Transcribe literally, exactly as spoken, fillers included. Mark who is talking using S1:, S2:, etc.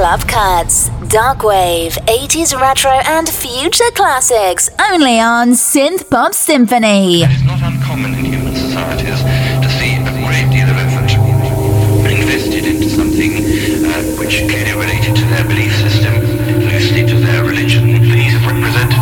S1: club cuts, dark wave, eighties retro and future classics, only on Synth Pop Symphony.
S2: It is not uncommon in human societies to see a great deal of effort invested into something uh, which clearly related to their belief system, loosely to their religion. These have represented